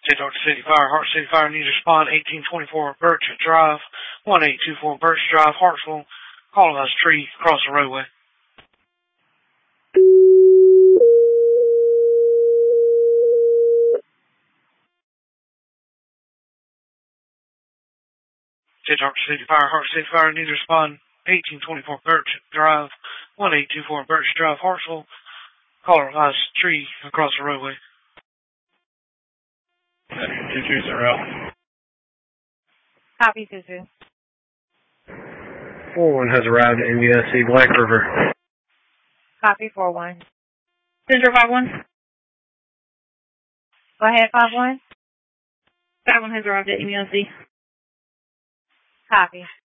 J-Talk City Fire, Hart City Fire needs respond 1824 Birch Drive, 1824 Birch Drive, Hartsville. Call us tree across the roadway. J-Talk City Fire, Hart City Fire needs respond 1824 Birch Drive, 1824 Birch Drive, Hartsville. Call us tree across the roadway. 2-2's are out. Copy, 2-2. 4-1 has arrived at MUSC Black River. Copy, 4-1. Central 5-1. Go ahead, 5-1. 5-1 has arrived at MUSC. Copy.